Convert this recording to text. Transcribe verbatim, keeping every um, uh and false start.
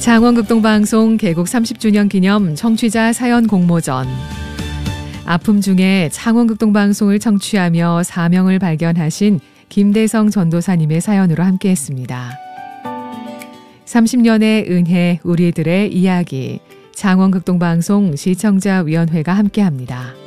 창원극동방송 개국 삼십 주년 기념 청취자 사연 공모전. 아픔 중에 창원극동방송을 청취하며 사명을 발견하신 김대성 전도사님의 사연으로 함께했습니다. 삼십 년의 은혜, 우리들의 이야기. 창원극동방송 시청자위원회가 함께합니다.